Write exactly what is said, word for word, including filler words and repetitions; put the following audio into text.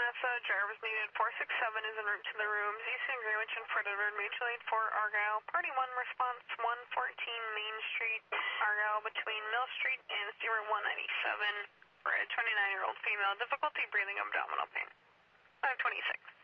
Massa, driver's needed. four six seven is en route to the rooms. Eastern Greenwich and Fort Edward, mutual aid for Argyle. Party one, response one fourteen Main Street, Argyle, between Mill Street and Steamer one ninety-seven for a twenty-nine-year-old female. Difficulty breathing, abdominal pain. five twenty-six.